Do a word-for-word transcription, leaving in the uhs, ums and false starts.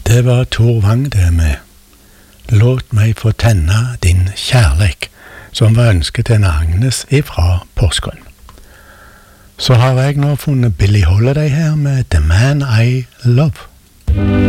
Det var Tor Wang det med «Låt meg få tenne din kjærleik», som var ønsket til en Agnes ifra Porsgrunn. Så har jeg nå funnet Billie Holiday her med «The Man I Love».